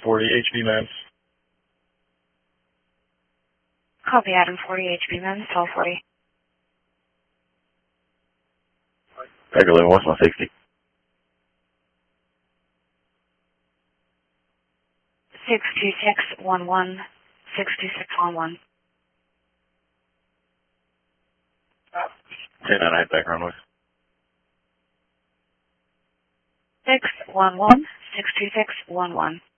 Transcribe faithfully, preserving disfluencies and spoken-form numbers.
forty, H B Mens. Copy, Adam forty, H B Mens, twelve forty. Tiger eleven, what's my sixty? six two six one one, six two six one one. ten nine eight background noise. six one one, six two six one one.